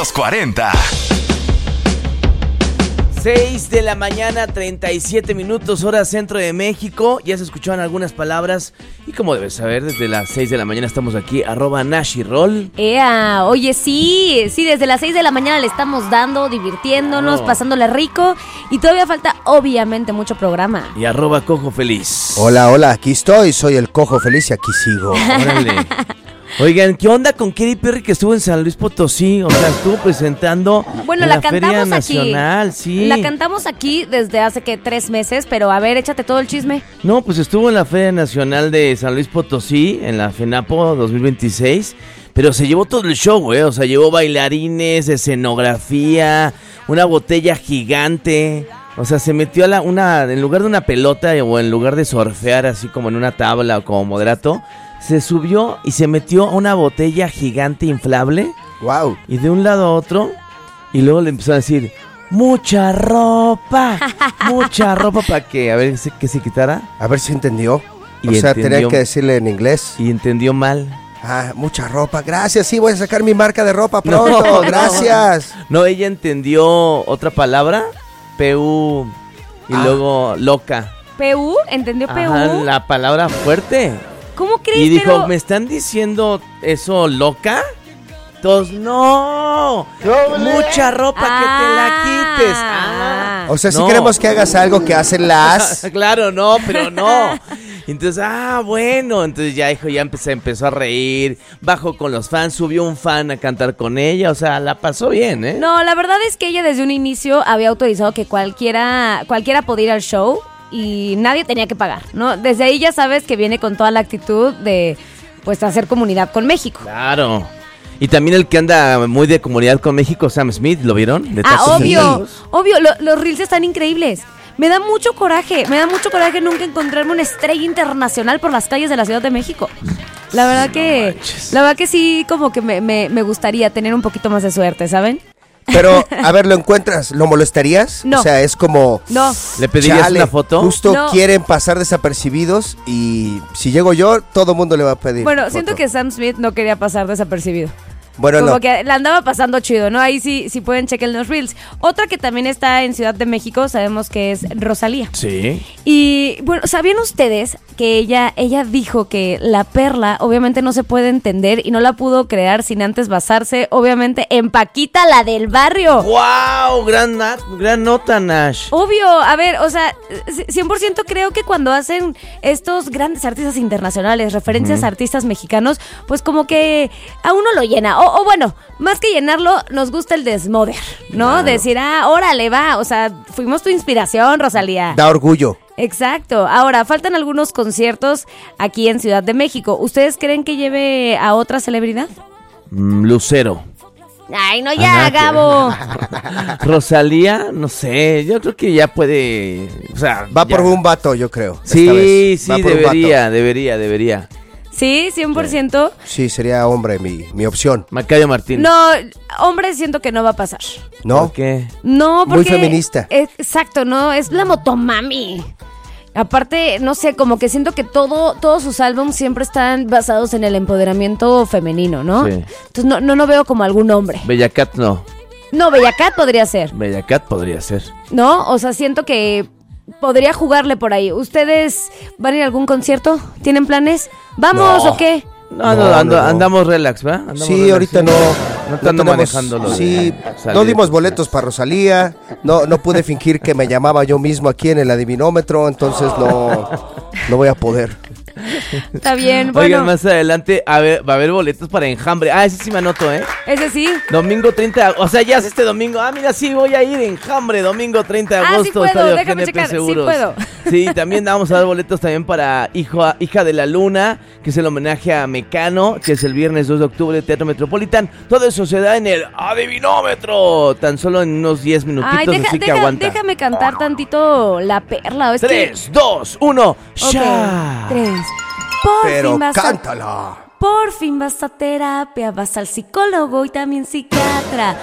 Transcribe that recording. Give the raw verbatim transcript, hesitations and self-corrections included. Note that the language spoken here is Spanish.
los cuarenta. seis de la mañana, treinta y siete minutos, hora centro de México. Ya se escucharon algunas palabras. Y como debes saber, desde las seis de la mañana estamos aquí, arroba Nashirol. Ea, oye, sí, sí, desde las seis de la mañana le estamos dando, divirtiéndonos, Oh. pasándole rico. Y todavía falta, obviamente, mucho programa. Y arroba Cojo Feliz. Hola, hola, aquí estoy, soy el Cojo Feliz y aquí sigo. Órale. Oigan, ¿qué onda con Katy Perry que estuvo en San Luis Potosí? O sea, estuvo presentando Bueno, en la, la Feria cantamos Nacional, aquí. sí. La cantamos aquí desde hace, que tres meses, pero a ver, échate todo el chisme. No, pues estuvo en la Feria Nacional de San Luis Potosí, en la FENAPO dos mil veintiséis, pero se llevó todo el show, güey, o sea, llevó bailarines, escenografía, una botella gigante, o sea, se metió a la, una, en lugar de una pelota o en lugar de surfear así como en una tabla o como moderato, se subió y se metió a una botella gigante inflable Wow. y de un lado a otro, y luego le empezó a decir, mucha ropa, mucha ropa para que, a ver, que se quitara. A ver si entendió. Y o sea, entendió. tenía que decirle en inglés. Y entendió mal. Ah, mucha ropa, gracias, sí, voy a sacar mi marca de ropa pronto, No, gracias. No, ella entendió otra palabra, P U, y Ah. luego loca. ¿P U? ¿Entendió P U? Ajá, la palabra fuerte. ¿Cómo crees? Y dijo, Pero- ¿me están diciendo eso loca? Todos, no, mucha ropa, que te la quites. Ah, O sea, si no. queremos que hagas algo que hacen las... Claro, no, pero no. Entonces, ah, bueno, entonces ya dijo, ya empezó, empezó a reír, bajó con los fans, subió un fan a cantar con ella, o sea, la pasó bien, ¿eh? No, la verdad es que ella desde un inicio había autorizado que cualquiera, cualquiera podía ir al show y nadie tenía que pagar, ¿no? Desde ahí ya sabes que viene con toda la actitud de, pues, hacer comunidad con México. Claro. Y también el que anda muy de comunidad con México, Sam Smith, ¿lo vieron? De Ah, Tacos obvio, Sentados. obvio, lo- los reels están increíbles. Me da mucho coraje, me da mucho coraje nunca encontrarme una estrella internacional por las calles de la Ciudad de México. La verdad que, manches. la verdad que sí, como que me, me, me gustaría tener un poquito más de suerte, ¿saben? Pero, a ver, ¿lo encuentras? ¿Lo molestarías? No. O sea, es como... No. ¿Le pedirías chale, una foto? Justo No. quieren pasar desapercibidos y si llego yo, todo mundo le va a pedir Bueno, foto. siento que Sam Smith no quería pasar desapercibido. Bueno, Como no. que la andaba pasando chido, ¿no? Ahí sí, sí pueden checar los reels. Otra que también está en Ciudad de México, sabemos que es Rosalía. Sí. Y bueno, ¿sabían ustedes que ella, ella dijo que la perla obviamente no se puede entender y no la pudo crear sin antes basarse, obviamente, en Paquita, la del barrio? ¡Wow! Gran, na- gran nota, Nash. Obvio, a ver, o sea, cien por ciento creo que cuando hacen estos grandes artistas internacionales, referencias a artistas mexicanos, pues como que a uno lo llena. O, o bueno, más que llenarlo, nos gusta el desmoder, ¿no? Claro. Decir, ah, órale, va, o sea, fuimos tu inspiración, Rosalía. Da orgullo. Exacto. Ahora, faltan algunos conciertos aquí en Ciudad de México. ¿Ustedes creen que lleve a otra celebridad? Mm, Lucero. Ay, no, ya, Ajá, Gabo. Rosalía, no sé, yo creo que ya puede, o sea, Va ya. por un vato, yo creo. esta Sí, vez. Va sí, por un debería, vato. debería, debería. Sí, cien por ciento. Sí, sería hombre mi, mi opción. Macayo Martín. No, hombre, siento que no va a pasar. ¿No? ¿Por qué? No, Muy porque... feminista. Exacto, no, es la motomami. Aparte, no sé, como que siento que todo, todos sus álbumes siempre están basados en el empoderamiento femenino, ¿no? Sí. Entonces no, no lo veo como algún hombre. Bella Cat no. No, Bella Cat podría ser, Bella Cat podría ser. ¿no? O sea, siento que podría jugarle por ahí. ¿Ustedes van a ir a algún concierto? ¿Tienen planes? ¿Vamos No. o qué? No, no, No, ando- no, no. andamos relax, ¿verdad? Andamos Sí, relax, ahorita sí. no. No te ando tenemos- manejando lo de Sí, salir. no dimos boletos para Rosalía. No, no pude fingir que me llamaba yo mismo aquí en el adivinómetro, entonces no, no voy a poder. Está bien, Oigan, bueno, más adelante a ver, va a haber boletos para Enjambre. Ah, ese sí me anoto, ¿eh? ese sí. Domingo treinta, o sea, ya es este domingo. Ah, mira, sí, voy a ir Enjambre, domingo treinta de Ah, sí agosto. puedo, Estadio déjame G N P checar, sí Seguros. puedo. Sí, también vamos a dar boletos también para Hijo, Hija de la Luna, que es el homenaje a Mecano, que es el viernes dos de octubre, Teatro Metropolitan. Todo eso se da en el Adivinómetro, tan solo en unos diez minutitos, Ay, deja- así que deja- aguanta. déjame cantar tantito La Perla. Es que- Tres, dos, uno, Ok, ya. tres. Por Pero fin vas a- cántala. Por fin vas a terapia, vas al psicólogo y también psiquiatra.